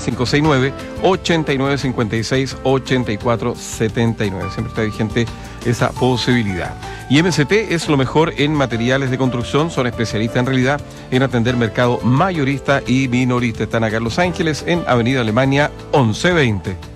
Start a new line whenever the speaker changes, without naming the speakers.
569-8956-8479. Siempre está vigente esa posibilidad. Y MCT es lo mejor en materiales de construcción. Son especialistas en realidad en atender mercado mayorista y minorista. Están acá en Los Ángeles, en Avenida Alemania 1120.